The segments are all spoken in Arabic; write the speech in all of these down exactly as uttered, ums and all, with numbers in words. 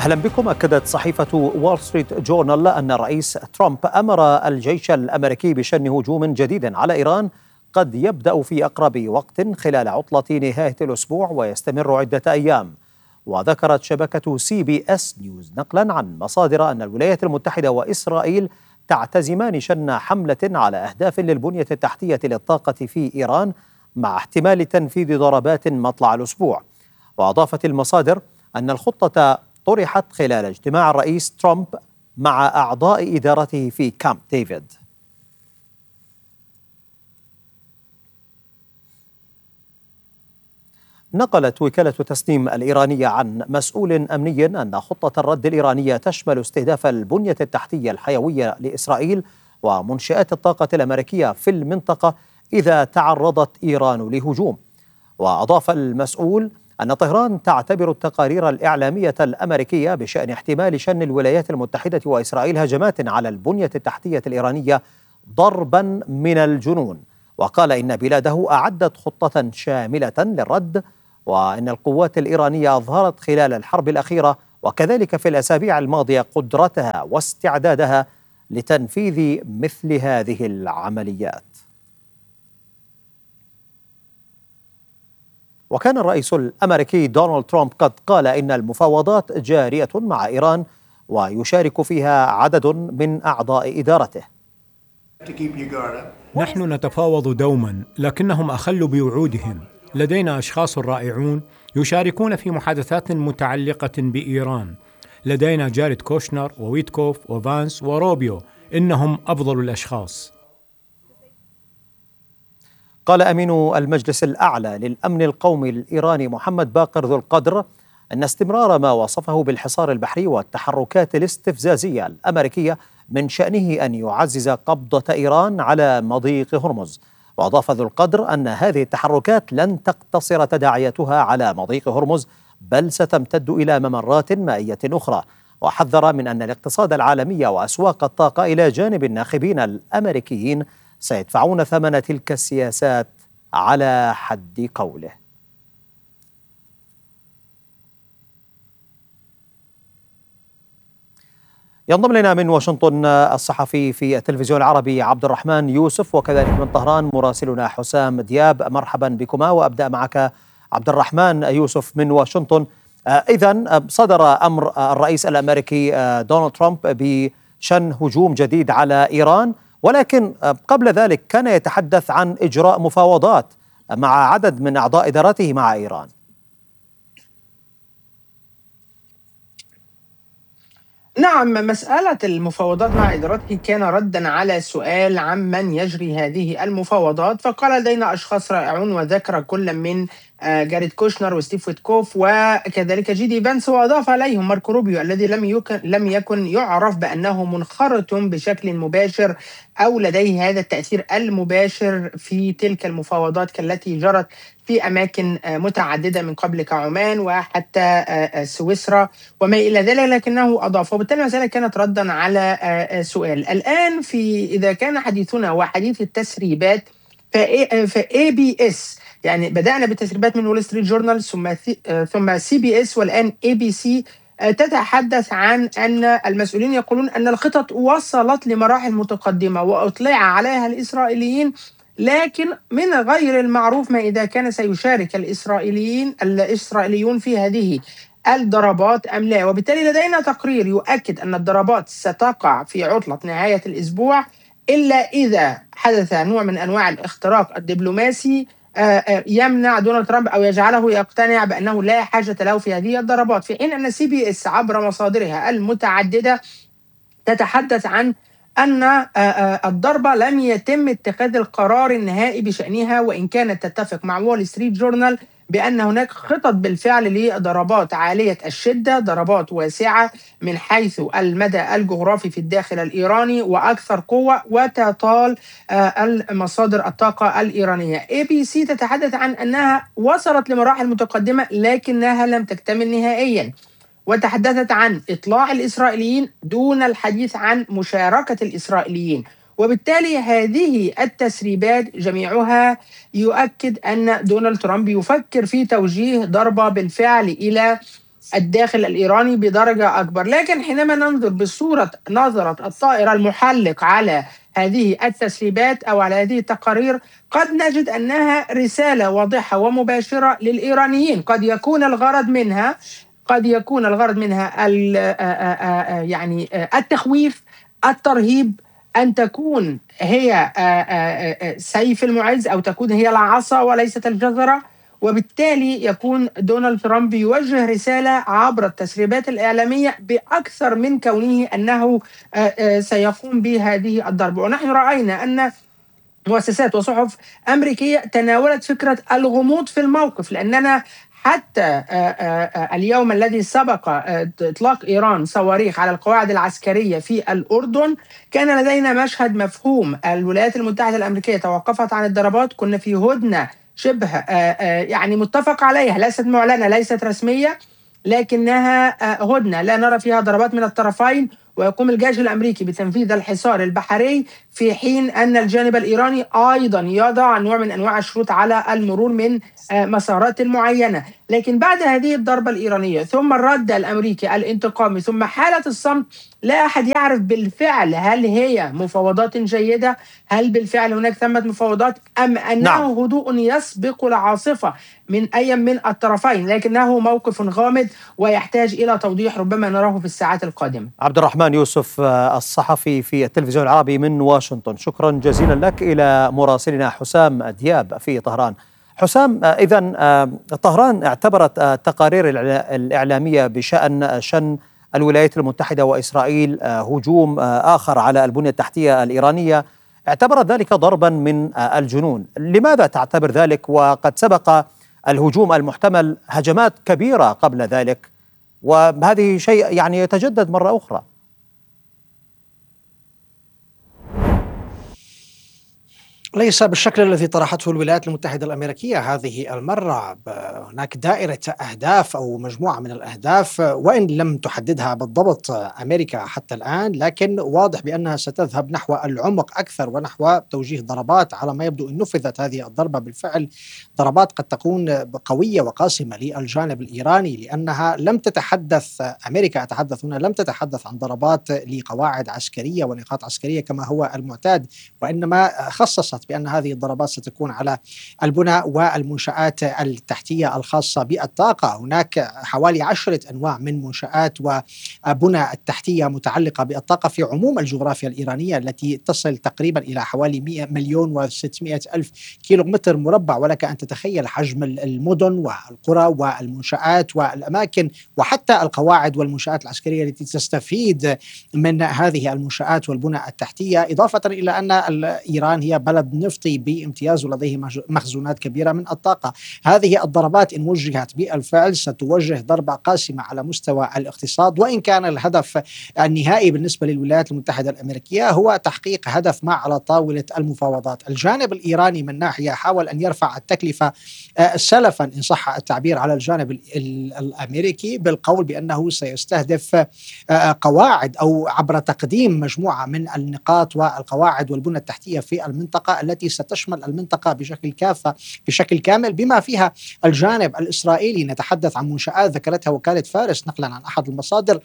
أهلا بكم. أكدت صحيفة وول ستريت جورنال أن الرئيس ترامب أمر الجيش الأمريكي بشن هجوم جديد على إيران قد يبدأ في أقرب وقت خلال عطلة نهاية الأسبوع ويستمر عدة أيام. وذكرت شبكة سي بي اس نيوز نقلا عن مصادر أن الولايات المتحدة وإسرائيل تعتزمان شن حملة على أهداف للبنية التحتية للطاقة في إيران مع احتمال تنفيذ ضربات مطلع الأسبوع. وأضافت المصادر أن الخطة طرحت خلال اجتماع الرئيس ترامب مع أعضاء إدارته في كامب ديفيد. نقلت وكالة تسنيم الإيرانية عن مسؤول أمني أن خطة الرد الإيرانية تشمل استهداف البنية التحتية الحيوية لإسرائيل ومنشآت الطاقة الأمريكية في المنطقة إذا تعرضت إيران لهجوم. وأضاف المسؤول أن طهران تعتبر التقارير الإعلامية الأمريكية بشأن احتمال شن الولايات المتحدة وإسرائيل هجمات على البنية التحتية الإيرانية ضربا من الجنون. وقال إن بلاده أعدت خطة شاملة للرد، وإن القوات الإيرانية أظهرت خلال الحرب الأخيرة وكذلك في الأسابيع الماضية قدرتها واستعدادها لتنفيذ مثل هذه العمليات. وكان الرئيس الأمريكي دونالد ترامب قد قال إن المفاوضات جارية مع إيران ويشارك فيها عدد من أعضاء إدارته. نحن نتفاوض دوما لكنهم أخلوا بوعودهم. لدينا أشخاص رائعون يشاركون في محادثات متعلقة بإيران. لدينا جاريد كوشنر وويتكوف وفانس وروبيو، إنهم أفضل الأشخاص. قال أمين المجلس الأعلى للأمن القومي الإيراني محمد باقر ذو القدر أن استمرار ما وصفه بالحصار البحري والتحركات الاستفزازية الأمريكية من شأنه أن يعزز قبضة إيران على مضيق هرمز. وأضاف ذو القدر أن هذه التحركات لن تقتصر تداعياتها على مضيق هرمز بل ستمتد إلى ممرات مائية أخرى. وحذر من أن الاقتصاد العالمي وأسواق الطاقة إلى جانب الناخبين الأمريكيين سيدفعون ثمن تلك السياسات على حد قوله. ينضم لنا من واشنطن الصحفي في التلفزيون العربي عبد الرحمن يوسف، وكذلك من طهران مراسلنا حسام دياب. مرحبا بكما، وأبدأ معك عبد الرحمن يوسف من واشنطن. إذن صدر أمر الرئيس الأمريكي دونالد ترامب بشن هجوم جديد على إيران، ولكن قبل ذلك كان يتحدث عن إجراء مفاوضات مع عدد من أعضاء إدارته مع إيران. نعم، مسألة المفاوضات مع إدارته كان ردا على سؤال عمن يجري هذه المفاوضات، فقال لدينا أشخاص رائعون، وذكر كل من جاريد كوشنر وستيف ويتكوف وكذلك جيدي فانس، وأضاف عليهم ماركو روبيو الذي لم يكن لم يكن يعرف بأنه منخرط بشكل مباشر أو لديه هذا التأثير المباشر في تلك المفاوضات كالتي جرت في أماكن متعددة من قبل كعمان وحتى سويسرا وما إلى ذلك، لكنه أضاف. وبالتالي المسألة كانت ردا على سؤال. الآن في إذا كان حديثنا وحديث التسريبات فإي بي إس، يعني بدأنا بالتسريبات من وول ستريت جورنال ثم ثم سي بي إس والآن اي بي سي، تتحدث عن أن المسؤولين يقولون أن الخطط وصلت لمراحل متقدمة وأطلع عليها الإسرائيليين، لكن من غير المعروف ما إذا كان سيشارك الإسرائيليين الإسرائيليون في هذه الضربات أم لا. وبالتالي لدينا تقرير يؤكد أن الضربات ستقع في عطلة نهاية الأسبوع إلا إذا حدث نوع من أنواع الاختراق الدبلوماسي يمنع دونالد ترامب أو يجعله يقتنع بأنه لا حاجة له في هذه الضربات، في حين أن سي بي إس عبر مصادرها المتعددة تتحدث عن أن الضربة لم يتم اتخاذ القرار النهائي بشأنها، وإن كانت تتفق مع وول ستريت جورنال بأن هناك خطط بالفعل لضربات عالية الشدة، ضربات واسعة من حيث المدى الجغرافي في الداخل الإيراني وأكثر قوة وتطال المصادر الطاقة الإيرانية. اي بي سي تتحدث عن أنها وصلت لمراحل متقدمة لكنها لم تكتمل نهائيا، وتحدثت عن إطلاع الإسرائيليين دون الحديث عن مشاركة الإسرائيليين. وبالتالي هذه التسريبات جميعها يؤكد أن دونالد ترامب يفكر في توجيه ضربة بالفعل إلى الداخل الإيراني بدرجة أكبر. لكن حينما ننظر بصورة نظرة الطائر المحلق على هذه التسريبات أو على هذه التقارير، قد نجد أنها رسالة واضحة ومباشرة للإيرانيين. قد يكون الغرض منها قد يكون الغرض منها ال- آ- آ- آ- يعني آ، التخويف، الترهيب، أن تكون هي آ- آ- آ- سيف المعز، أو تكون هي العصا وليست الجزرة. وبالتالي يكون دونالد ترامب يوجه رسالة عبر التسريبات الإعلامية بأكثر من كونه أنه آ- آ، سيقوم بهذه الضربة. ونحن رأينا أن مؤسسات وصحف أمريكية تناولت فكرة الغموض في الموقف، لأننا حتى آه، آه، آه، اليوم الذي سبق آه، إطلاق إيران صواريخ على القواعد العسكرية في الأردن، كان لدينا مشهد مفهوم. الولايات المتحدة الأمريكية توقفت عن الضربات، كنا في هدنة شبه آه، آه، يعني متفق عليها، ليست معلنة ليست رسمية، لكنها آه، هدنة لا نرى فيها ضربات من الطرفين. ويقوم الجيش الأمريكي بتنفيذ الحصار البحري، في حين أن الجانب الإيراني أيضا يضع نوع من أنواع الشروط على المرور من آه، مسارات معينة. لكن بعد هذه الضربة الإيرانية ثم الرد الأمريكي الانتقامي ثم حالة الصمت، لا أحد يعرف بالفعل هل هي مفاوضات جيدة، هل بالفعل هناك ثمة مفاوضات، أم أنه نعم. هدوء يسبق العاصفة من أي من الطرفين. لكنه موقف غامض ويحتاج إلى توضيح ربما نراه في الساعات القادمة. عبد الرحمن يوسف، آه، الصحفي في التلفزيون العربي من واشنطن، شكرا جزيلا لك. إلى مراسلنا حسام دياب في طهران. حسام، إذا طهران اعتبرت آه، التقارير الإعلا- الإعلامية بشأن شن الولايات المتحدة وإسرائيل آه، هجوم آه، آخر على البنية التحتية الإيرانية، اعتبرت ذلك ضربا من آه، الجنون. لماذا تعتبر ذلك وقد سبق الهجوم المحتمل هجمات كبيرة قبل ذلك، وهذه شيء يعني يتجدد مرة أخرى؟ ليس بالشكل الذي طرحته الولايات المتحدة الأمريكية هذه المرة. هناك دائرة أهداف أو مجموعة من الأهداف، وإن لم تحددها بالضبط أمريكا حتى الآن، لكن واضح بأنها ستذهب نحو العمق أكثر ونحو توجيه ضربات. على ما يبدو أن نفذت هذه الضربة بالفعل، ضربات قد تكون قوية وقاسمة للجانب الإيراني، لأنها لم تتحدث أمريكا أتحدث هنا لم تتحدث عن ضربات لقواعد عسكرية ونقاط عسكرية كما هو المعتاد، وإنما خصصت بأن هذه الضربات ستكون على البنى والمنشآت التحتية الخاصة بالطاقة. هناك حوالي عشرة أنواع من منشآت وبنى التحتية متعلقة بالطاقة في عموم الجغرافيا الإيرانية التي تصل تقريبا إلى حوالي مئة مليون وستمئة ألف كيلومتر مربع. ولك أن تتخيل حجم المدن والقرى والمنشآت والأماكن وحتى القواعد والمنشآت العسكرية التي تستفيد من هذه المنشآت والبنى التحتية، إضافة إلى أن إيران هي بلد نفطي بامتياز ولديه مخزونات كبيرة من الطاقة. هذه الضربات إن وجهت بالفعل ستوجه ضربة قاسمة على مستوى الاقتصاد، وإن كان الهدف النهائي بالنسبة للولايات المتحدة الأمريكية هو تحقيق هدف ما على طاولة المفاوضات. الجانب الإيراني من ناحية حاول أن يرفع التكلفة سلفا إن صح التعبير على الجانب الأمريكي بالقول بأنه سيستهدف قواعد أو عبر تقديم مجموعة من النقاط والقواعد والبنى التحتية في المنطقة التي ستشمل المنطقة بشكل كافة بشكل كامل، بما فيها الجانب الإسرائيلي. نتحدث عن منشآت ذكرتها وكالة فارس نقلا عن أحد المصادر.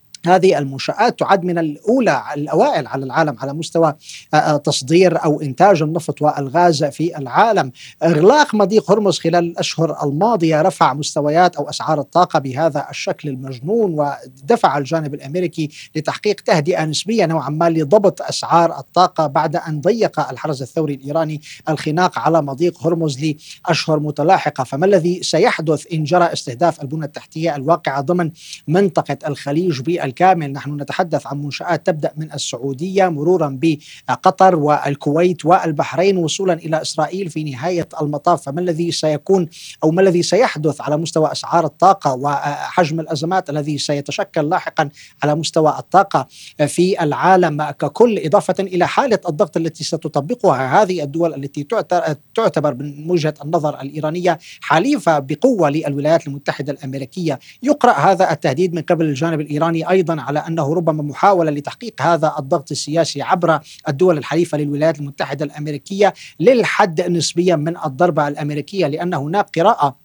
هذه المنشآت تعد من الأولى الأوائل على العالم على مستوى تصدير أو إنتاج النفط والغاز في العالم. إغلاق مضيق هرمز خلال الأشهر الماضية رفع مستويات أو أسعار الطاقة بهذا الشكل المجنون، ودفع الجانب الأمريكي لتحقيق تهدئة نسبية نوعا ما لضبط أسعار الطاقة بعد أن ضيق الحرس الثوري الإيراني الخناق على مضيق هرمز لأشهر متلاحقة. فما الذي سيحدث إن جرى استهداف البنى التحتية الواقعة ضمن منطقة الخليج بالكامل؟ نحن نتحدث عن منشآت تبدأ من السعودية مرورا بقطر والكويت والبحرين وصولا إلى إسرائيل في نهاية المطاف. فما الذي سيكون أو ما الذي سيحدث على مستوى أسعار الطاقة وحجم الأزمات الذي سيتشكل لاحقا على مستوى الطاقة في العالم ككل، إضافة إلى حالة الضغط التي ستطبقها هذه الدول التي تعتبر من وجهة النظر الإيرانية حليفة بقوة للولايات المتحدة الأمريكية. يقرأ هذا التهديد من قبل الجانب الإيراني أيضا على أنه ربما محاولة لتحقيق هذا الضغط السياسي عبر الدول الحليفة للولايات المتحدة الأمريكية للحد نسبيا من الضربة الأمريكية، لأن هناك قراءة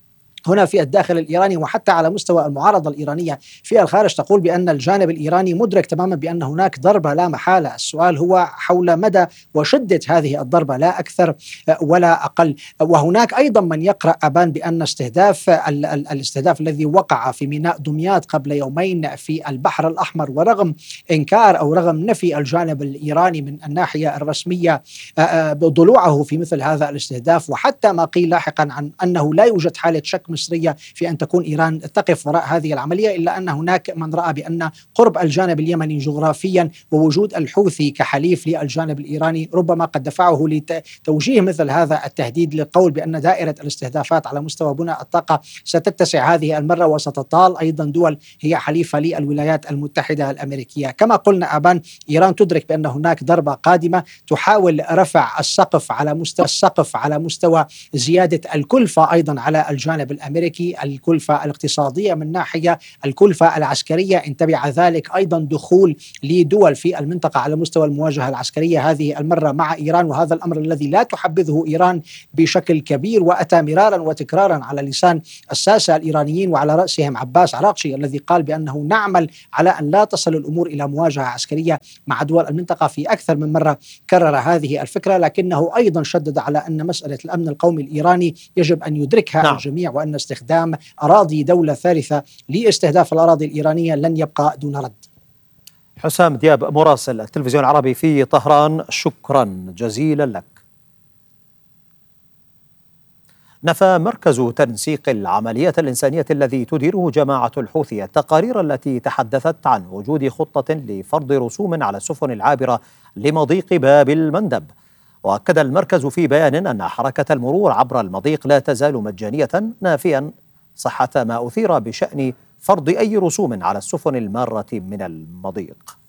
هنا في الداخل الإيراني وحتى على مستوى المعارضة الإيرانية في الخارج تقول بأن الجانب الإيراني مدرك تماما بأن هناك ضربة لا محالة. السؤال هو حول مدى وشدة هذه الضربة لا أكثر ولا أقل. وهناك أيضا من يقرأ أبان بأن استهداف ال- ال- الاستهداف الذي وقع في ميناء دمياط قبل يومين في البحر الأحمر، ورغم إنكار أو رغم نفي الجانب الإيراني من الناحية الرسمية ضلوعه في مثل هذا الاستهداف، وحتى ما قيل لاحقا عن أنه لا يوجد حالة شك مصرية في أن تكون إيران تقف وراء هذه العملية، إلا أن هناك من رأى بأن قرب الجانب اليمني جغرافيا ووجود الحوثي كحليف للجانب الإيراني ربما قد دفعه لتوجيه مثل هذا التهديد، للقول بأن دائرة الاستهدافات على مستوى بناء الطاقة ستتسع هذه المرة وستطال أيضا دول هي حليفة للولايات المتحدة الأمريكية. كما قلنا أبان، إيران تدرك بأن هناك ضربة قادمة تحاول رفع السقف على مستوى السقف على مستوى زيادة الكلفة أيضا على الجانب الأمريكي، الكلفة الاقتصادية من ناحية، الكلفة العسكرية، إن تبع ذلك أيضا دخول لدول في المنطقة على مستوى المواجهة العسكرية هذه المرة مع إيران، وهذا الأمر الذي لا تحبذه إيران بشكل كبير، وأتى مرارا وتكرارا على لسان الساسة الإيرانيين وعلى رأسهم عباس عراقشي الذي قال بأنه نعمل على أن لا تصل الأمور إلى مواجهة عسكرية مع دول المنطقة. في أكثر من مرة كرر هذه الفكرة، لكنه أيضا شدد على أن مسألة الأمن القومي الإيراني يجب أن يدركها نعم. الجميع، وأن استخدام أراضي دولة ثالثة لاستهداف الأراضي الإيرانية لن يبقى دون رد. حسام دياب مراسل التلفزيون العربي في طهران، شكرا جزيلا لك. نفى مركز تنسيق العمليات الإنسانية الذي تديره جماعة الحوثي التقارير التي تحدثت عن وجود خطة لفرض رسوم على السفن العابرة لمضيق باب المندب. وأكد المركز في بيان أن حركة المرور عبر المضيق لا تزال مجانية، نافيا صحة ما أثير بشأن فرض أي رسوم على السفن المارة من المضيق.